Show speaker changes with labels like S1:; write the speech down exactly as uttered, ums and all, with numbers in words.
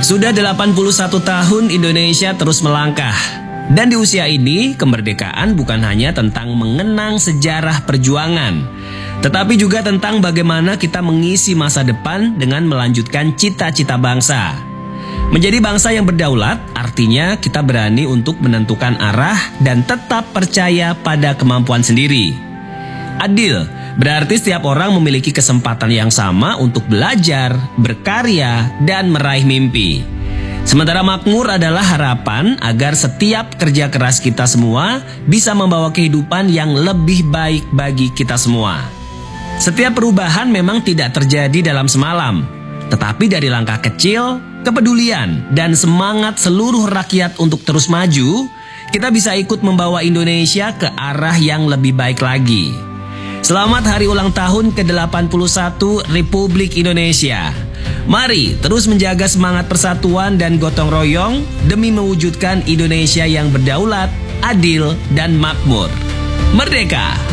S1: Sudah delapan puluh satu tahun Indonesia terus melangkah. Dan di usia ini, kemerdekaan bukan hanya tentang mengenang sejarah perjuangan, tetapi juga tentang bagaimana kita mengisi masa depan dengan melanjutkan cita-cita bangsa. Menjadi bangsa yang berdaulat artinya kita berani untuk menentukan arah dan tetap percaya pada kemampuan sendiri. Adil berarti setiap orang memiliki kesempatan yang sama untuk belajar, berkarya, dan meraih mimpi. Sementara makmur adalah harapan agar setiap kerja keras kita semua bisa membawa kehidupan yang lebih baik bagi kita semua. Setiap perubahan memang tidak terjadi dalam semalam, tetapi dari langkah kecil, kepedulian, dan semangat seluruh rakyat untuk terus maju, kita bisa ikut membawa Indonesia ke arah yang lebih baik lagi. Selamat hari ulang tahun ke delapan puluh satu Republik Indonesia. Mari terus menjaga semangat persatuan dan gotong royong demi mewujudkan Indonesia yang berdaulat, adil, dan makmur. Merdeka!